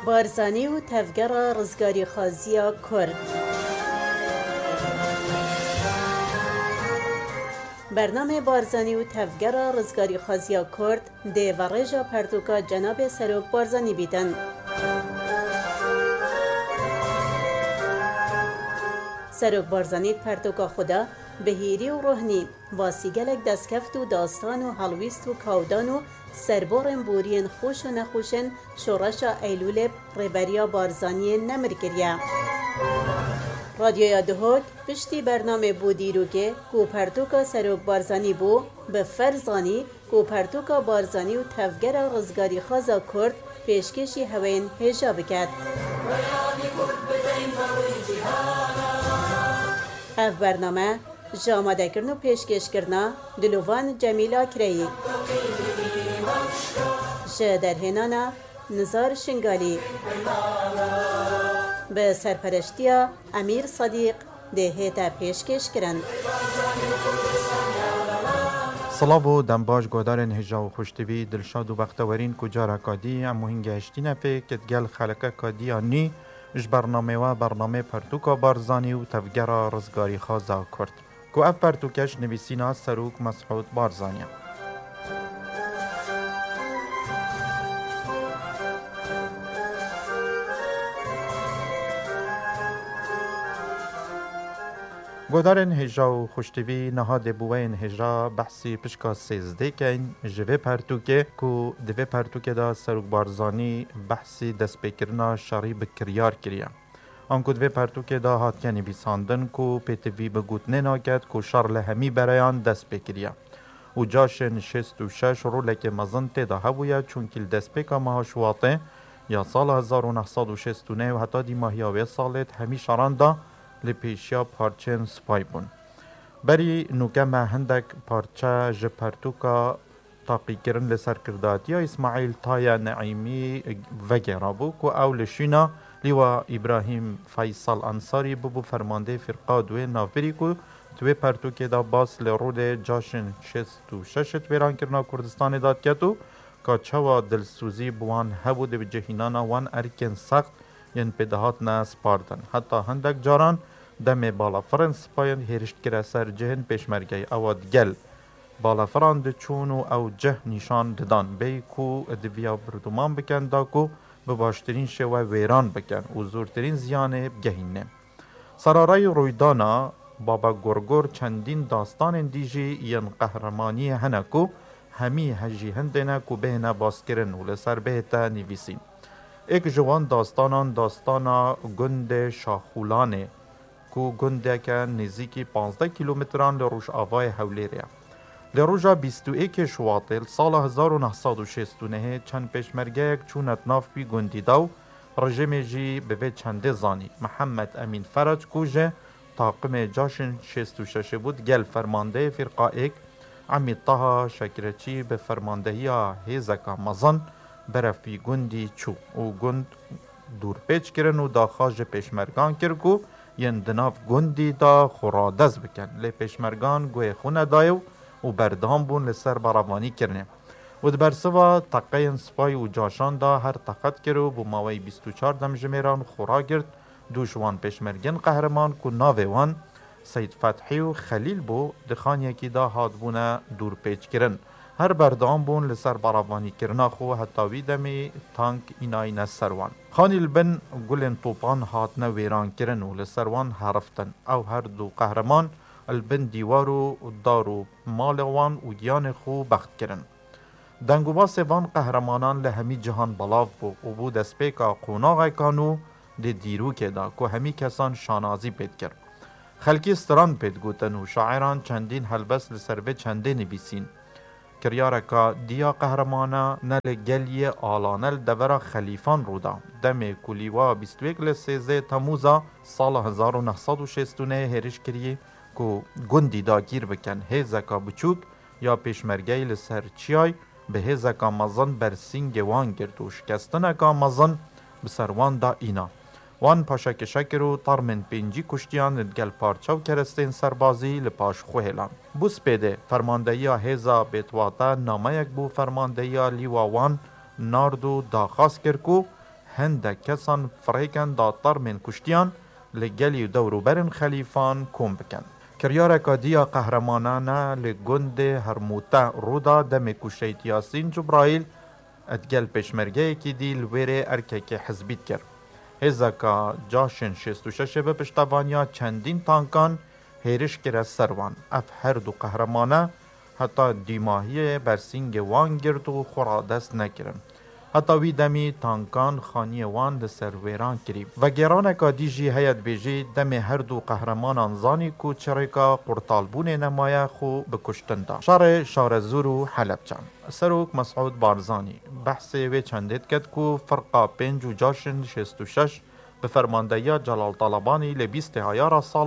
بارزانی و تفگر رزگاری خازیا کرد. برنامه بارزانی و تفگر رزگاری خازیا کرد ده و رژا پرتوکا جناب سروک بارزانی بیدن. سروک بارزانی پرتوکا خدا بهیری و روحنی واسیگلک دستکفت و داستان و حلویست و کاودان و سربارن بورین خوش و نخوشن شورش ایلول ریبریا بارزانی نمر گریا. رادیو یادهوک پشتی برنامه بودی رو که پرتوکا سروک بارزانی بو به فرزانی پرتوکا بارزانی و تفگر رزگاری خازا کرد پیشکشی هوین هجا بکد. اف برنامه جامده کرن و پیشکش کرنا دلوان جمیلا کری در هنانا نزار شنگالی به سرپرشتیا امیر صدیق دهیتا پیشکش کرن. سلام و دنباش گودارن هجا و خوشتوی دلشاد و بختورین کجا کادی امو هنگه اشتینه پی کت گل خلقه کادی آنی اش برنامه و برنامه پرتوکا بارزانی و تفگر رزگاری خازا کرد که اف پرتوکش نویسینا سروک مسعود بارزانی. گودارن هجا و خوشتوی نهاد بوین هجا بحثی پشکا سیزده کن جوه پرتوکه که دوه پرتوکه دا سروک بارزانی بحثی دست بکرنا شاری بکریار کریا. آنکو دوه پرتوکه دا هات کنی بیساندن که پیتوی بگوتنه ناکد که شار لهمی برایان دست بکریا. و جاشن 66 رولک مزن تیدا هبویا چونکل دست بکا مهاشواته یا سال 1969 و حتی دی ماهیاوی سالت همی شاران دا لپیشیا پارچن سپای بون. بری نوکم هندک پارچه جپرتوکا تاقی کرن لسر کرداتیا اسماعیل تایا نعیمی وگرا بو که اولشینا لیوا ابراهیم فیصل انصاری بو فرمانده فرقا دوی نافری که دوی پرتوکه دا باس لرود جاشن 66 ویران کرنا کردستان داد کتو که چوا دلسوزی بوان هبو دو جهینانا وان ارکن سخت ین پیدهات ناس پاردن. حتی هندک جاران دم بالا فرانس پایان هرشت کرا سر جهن پیشمرگی اواد گل بالا فران چون او جه نشان دادن بی کو ادویا بردومان بکن دا کو به باشترین شوه ویران بکن و زورترین زیانه بگهینه. سرارای رویدانا بابا گرگر چندین داستان دیجی ین قهرمانی هنکو همی هجی هندنا کو بهنا باس کرن و لسر بهتا نویسین. ایک جوان داستانا گند شاخولانه کو گنده که نزدیکی 15 کیلومتران لروش آوای حولیریا. لروژا 21 شواطل سال 1969 چند پیشمرگه چونت ناف بی گندی داو رژیم جی به چنده زانی محمد امین فرج کوجه طاقم جاشن 66 بود گل فرمانده فرقا ایک عمی طه شکرچی به فرماندهی هیزکا مزن برفی گندی چو و گند دور پیچ کرن و دا خاج پیشمرگان کرگو ین دناف گندی دا خورادز بکن لی پیشمرگان گوی خونه دایو و بردام بون لسر براوانی کرنه و دبرسوا تقین سپای و جاشان دا هر تقت کرو بو ماوی 24 دم جمیران خورا گرد دوشوان پیشمرگن قهرمان کو ناوی وان سید فتحی و خلیل بو دخان یکی دا هاد بونه دور پیچ کرن هر بردام بون لسر براوانی کرنا خو حتاوی دمی تانک اینای نسروان خانی البن گلن طوپان هاتنا ویران کرن و لسروان حرفتن او هر دو قهرمان البن دیوارو دارو مالوان و گیان خو بخت کرن دنگوبا سوان قهرمانان لهمی جهان بلاف بو و بو دسپیکا قوناغ کانو دی دیرو که دا که همی کسان شانازی پید کرد خلکی ستران پید گوتن و شاعران چندین حلبس لسروه چنده نویسین کریارکا دیا قهرمانا نل گلی آلانل دورا خلیفان رودا دم کولیوا 21 لسیزه تموزا سال 1969 هرش کریه که گندی دا گیر بکن هیزکا بچوک یا پیشمرگی لسر چیای به هیزکا مزن برسینگ وان گرد و شکستنکا مزن بسروان دا اینا وان پاشک شکرو ترمن پینجی کشتیان ادگل پارچاو کرستین سربازی لپاش خوهلان. بوس پیده فرماندهی هیزا بیتواتا نامه یک بو فرماندهی لیواوان ناردو داخواست کرکو هندک کسان فریکن داتر من کشتیان لگلی دوروبرن خلیفان کم بکن. کریارکا دیا قهرمانانه لگند هرموتا رودا دم کشیت یاسین جبرائیل ادگل پشمرگه کی دی لویره ارکک حزبیت کرد. هزاکا جاشن 66 به پشتوانیا چندین تانکان هیرش کرد سروان. اف هر دو قهرمانه حتی دیماهی برسینگ وان گرد و خورا دست نکرن. حتی وی دمی تانکان خانی وان ده سرویران کری. و گرانکا دیجی هیت بیجی دمی هر دو قهرمان انزانی کو چرکا قرطالبون نمایه خو بکشتن دا. شار زور و حلب چند. سروک مسعود بارزانی بحثی وی چندید کد کو فرقا 5 و جاشن 66 به فرماندهی جلال طالبانی لبیست هایار سال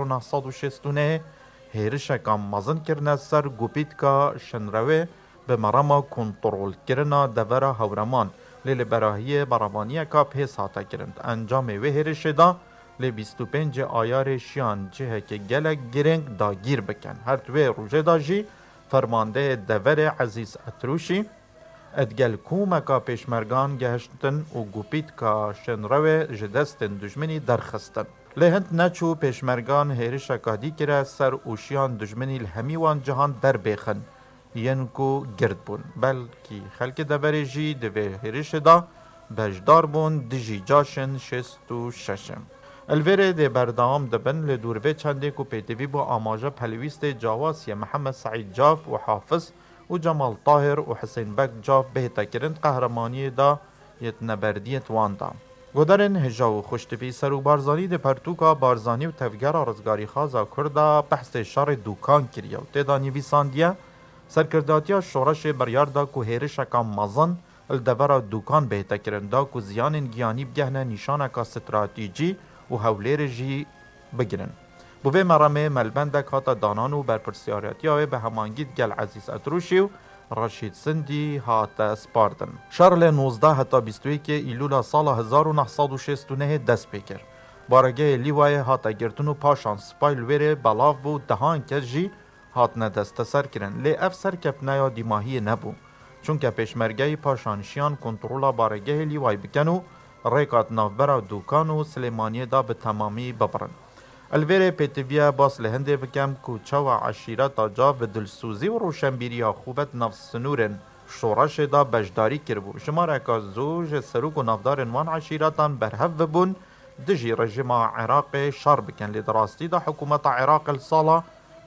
1969 هیرشکا مزن کرنه سر گوپیت کا شنروه به مرما کنترول کرنا دورا هورمان لیل براهی برابانی کا پیس هاتا کرند. انجام وی هیرش دا لی 25 آیار شیان جهه که گلک گرنگ دا گیر بکن. هر توی روژه دا جی فرمانده دور عزیز اتروشی ادگل کومکا پیشمرگان گهشتن و گوپیت کا شنروه جدستن دجمنی درخستن. لهند نچو پیشمرگان هیرشکا دی کرا سر اوشیان دجمنی الهمیوان جهان در بیخن ینکو گرد بون. بلکی خلک دوری جی دوی هیرش دا بجدار بون دیجی جاشن 66. الویره ده بردام دبن لدوروی چنده کو پیتوی با آماجه پلویست جاواسی محمد سعید جاف و حافظ و جمال طاهر و حسین بک جاف بهتا کرند قهرمانی دا یتنبردیت وان دا. گودرن هجا و خوشتوی سرو بارزانی ده پرتوکا بارزانی و تفگر رزگاری خازا کرده بحث شار دوکان کریه و تیدا نیویساندیه سرکرداتیا شورش بریاردا کو هیرشکا مزن الدورا دوکان بهتا کرندا کو زیانن گیانی بگهنه نشانکا استراتیجی و هولیر جی بگرن. بوه مرمه ملبندک هاتا دانان و برپرسیاریتیا به همانگید گل عزیز اتروشی و رشید سندی هاتا سپاردن. شارل 19 هتا 21 ایلولا سال 1969 دست بکر. بارگه لیوای هاتا گرتن و پاشان سپایل ویره بلاف و دهان کس جی هات ندست سر کرن. لی اف سر کپنایا دیماهی نبو. چونکه پیشمرگه پاشانشیان کنترولا بارگه لیوای بکنو ریکات نافبرا دوکان و سلیمانی دا به تمامی ببرن. الویره پیتویا باس لهنده بکم کو چاو عشیرتا جا به دلسوزی و روشنبیریا خوبت نفس سنورن شورش دا بجداری کربو. شمارکا زوج سروک و نافدارن وان عشیرتان برهف بون دجی رژیم عراق شار بکن. لدراستی دا حکومت عراق السالا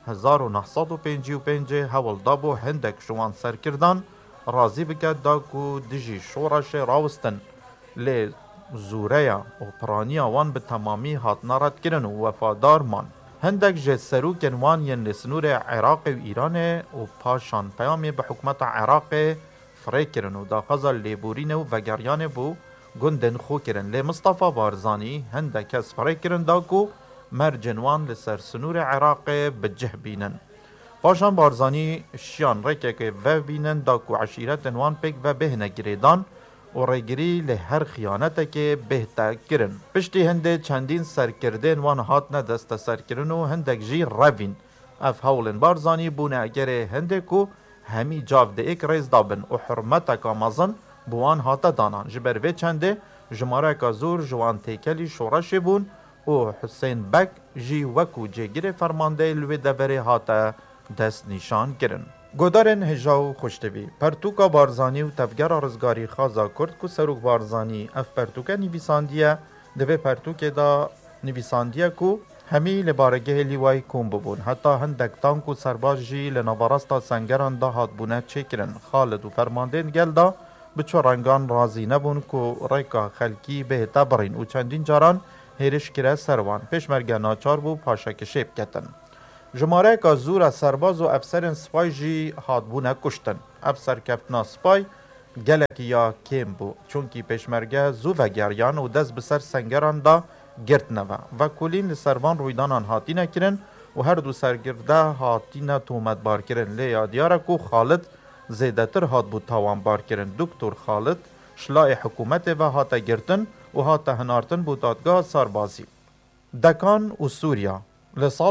1955 هول دابو هندک شوان سر کردن رازی بکد دا کو دجی شورش راوستن لی زوریا و پرانیا وان به تمامی هات نارد کرن و وفادار مان. هندک جه سروکن وان ین لسنور عراق و ایران و پاشان پیامی به حکومت عراق فری کرن و دا خزا لیبورین و وگریان بو گندن خو کرن. لی مصطفى بارزانی هندک از فری کرن دا کو مرجنوان لسر سنور عراق بجه بینن. پاشان بارزانی شیان ریکه که و بینن دا کو عشیرت وان پیک و بهنه گریدان و ریگری لهر خیانته که بهتا کرن. پشتی هنده چندین سرکردین وان هات ندست سرکرن و هندک جی روین. اف هولن بارزانی بونه اگر هنده کو همی جاو ده ایک ریز دابن و حرمتا که مزن بوان هاتا دانان. جبر وی چنده جماره که زور جوان تیکلی شورش بون و حسین بک جی وکو جگیر فرمانده لوی دوره هاتا دست نشان کرن. گودارن هجاو خوشتوی پرتوکا بارزانی و تفگر رزگاری خازا کرد که سروک بارزانی اف پرتوکا نویساندیه دوی پرتوکه دا نویساندیه که همی لبارگه لیوای کن ببون. حتی هندک تانک و سرباز جی لنابراستا سنگران دا هات بونه چه کرن. خالد و فرماندین گل دا بچو رنگان رازی نبون که ریکا خلکی بهتا برین و چندین جاران هیرش کره سروان پیشمرگه ناچار بو پاشک شیب کتن. جماره که زور سرباز و افسرین سپای جی هات بونه کشتن. افسر کفتنا سپای گلک یا کم بو چونکی پیشمرگه زو و گریان و دست بسر سنگران دا گرد نوه و کلین لسروان رویدانان هاتینه کرن و هر دو سرگرده هاتینه تومت بار کرن. لیا دیاره که خالد زیده تر هات بود تاوان بار کرن. دکتر خالد شلاء حکومت و هاته گرتن و هاته هنارتن بود دادگاه سربازی. دکان و سوریا لسال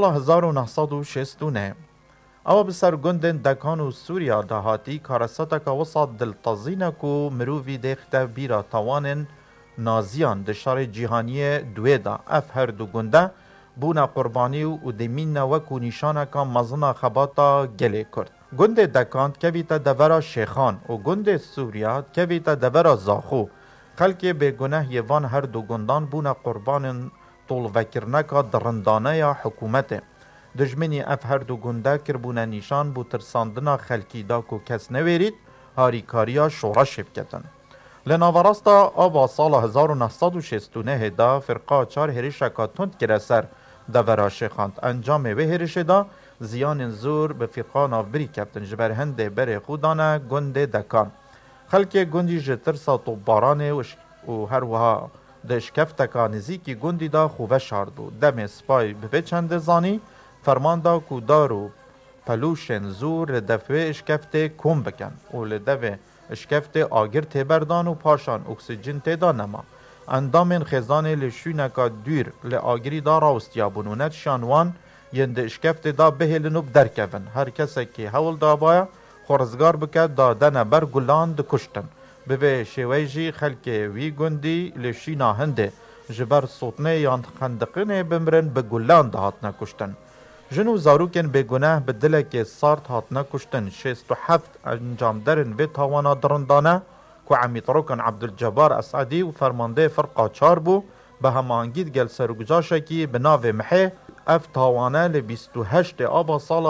1969 او بسر گندن دکان و سوریا دهاتی کارساتا که وسط دلتازینه که مرووی دیخته بیرا توانن نازیان د شار جیهانی دوی دا اف هر دو گنده بونا قربانی و دمین وکو نیشانه که مزنا خباتا گله کرد. گنده دکاند کویتا دورا شیخان و گنده سوریا کویتا دورا زاخو. خلک بگناه یوان هر دو گندان بونا قربان طول وکرنکا درندانه یا حکومته. دجمنی اف هر دو گنده کربونه نیشان بو ترساندنا خلکی دا کو کس نویرید هاریکاریا شورش بکتن. لناوراستا آبا سال 1969 دا فرقا 4 هریشکا تند کرده سر دورا شیخاند انجام و هریش دا زیان زور به فرقا نافبری کپتن جبر هنده بر خودانه گنده دکان. خلک گندی جترسا تو بارانه و هر وها دشکفتکا نزیکی گندی دا خوبه شاردو. دم سپای به چند زانی فرمان دا کودارو پلوشن زور لدفوه اشکفته کم بکن و لدفوه اشکفته آگر تبردان و پاشان اکسیجن تیدا نما. اندامن خزانه لشونکا دور لآگری دا راوستیابون و نت شانوان یند اشکفته دا بهلنوب درکون. هر کسی که حول دا بایا خورزگار بکد دا دن بر گلان د کشتن. به شویجی خلک وی گندی لشینا هنده جبر صوتنه یان خندقنه بمرن به گلان دا هاتنا کشتن. جنو زاروکن بگناه به دلک سارت هاتنا کشتن 67 انجام درن به تاوانا درندانه که عمیتروکن عبدالجبار اسعدی و فرمانده فرقا 4 بو به همانگید گل سرگجاشکی به ناو محه اف تاوانه ل 28 آبا سال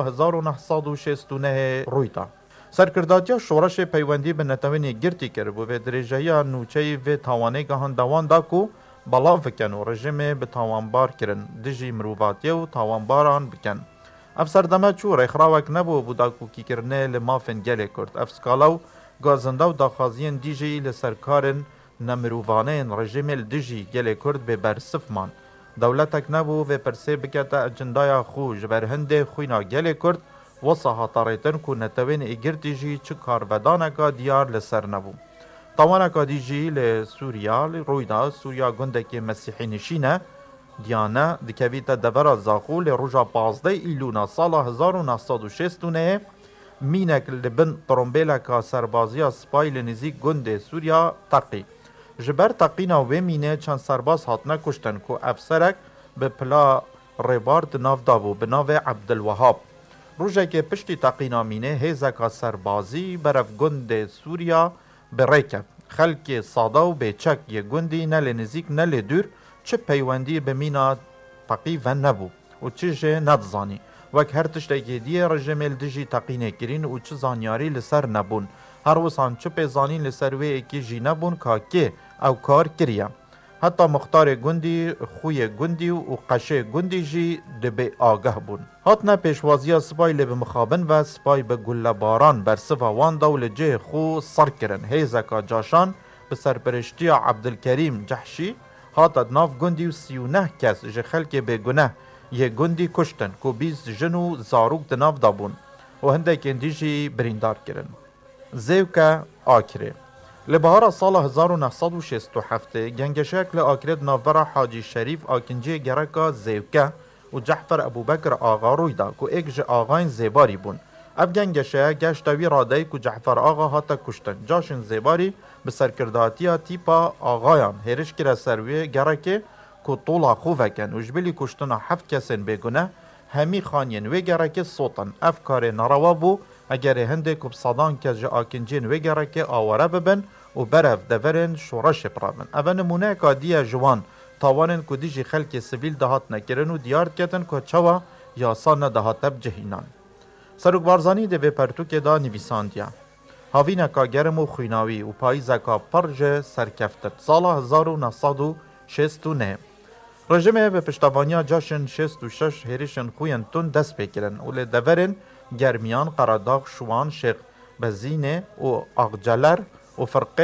1969 رویتا. سرکرداتیا شورش پیوندی به نتوینی گرتی کرد و به درجه نوچه و تاوانه گهان دوان دا کو بلا فکن و رژیم به تاوانبار کرن دجی مروباتی و تاوانباران بکن. اف سردمه چو ریخراوک نبو بودا کوکی کرنه لمافن گله کرد. اف سکالاو گازنده و داخازین دیجی لسرکارن نمرووانه رژیم دجی گله کرد به برصفمان. دولتک نبو و پرسه بکتا اجندای خوش بر هنده خوینا گله کرد وصا هاتاریتن کو نتوین ایگرتی جی چه کاربدانکا دیار لسر نبو. طوانکا دیجی لسوریا رویدا سوریا گندک مسیحی نشینه دیانه دکویتا دورا زاخو لروژا 15 ایلونا سال 1969 مینک لبن ترومبیلکا سربازیا سپای لنزیک گنده سوریا تقی. جبر تقینا و مینه چند سرباز هاتنه کشتن که افسرک به پلا ریبارد ناو دابو به ناو عبدالوهاب. روژه که پشتی تقینا مینه هیزکا سربازی برف گنده سوریا به ریکف. خلک سادا و بیچک یه گندی نل نزیک نل دور چه پیوندی به مینا تقی و نبو و چه جه ندزانی. وک هر تشتکی دیه رژیم الدجی تقینه کرین و چه زانیاری لسر نبون. هر وسان چه پیزانین لسر وی اکی جی نبون که او کار کریا. حتی مختار گندی، خوی گندی و قشه گندی جی دبی آگه بون. هاتنا پیشوازی سپای لب مخابن و سپای به گل باران بر صفا وان دول جه خو سر کرن. هیزکا جاشان به سرپرشتی عبدالکریم جحشی هاتد ناف گندی و 39 کس جه خلک به گناه یه گندی کشتن که 20 جنو زاروک دناف دابون و هنده کندی جی بریندار کرن. زیوکا آکره لبهار سال 1967 گنگشک لآکرد ناورا حاجی شریف آکنجی گرکا زیوکه و جعفر ابوبکر آغا رویدا که ایک جه آغاین زیباری بون. اف گنگشه گشتوی رادهی که جعفر آغا هاتا کشتن. جاشن زیباری به سرکرداتیا تیپا آغایان هرش کرا سروی گرکه که طولا خوفکن و جبلی کشتن 7 کسین بگونه همی خانین و گرکه صوتن. اف کار نروا بو اگر هنده کب صدان که جه آکنجین و گرکه آواره ببن و برف دورن شورش پرابن. اوه نمونه که دیه جوان تاوانن که دیجی خلک سویل دهات نکرن و دیارد کتن که چوا یاسان دهاتب جهینان. سروک بارزانی ده پرتوک دا نویساندیا. هاوینکا گرم و خویناوی و پاییزکا پرج سرکفتت. سال 1969 رژیمه به پشتوانیا جاشن 66 هریشن خوین تون دست بکرن و لدورن گرمیان قراداغ شوان شیخ بزینه و اغجلر و فرقه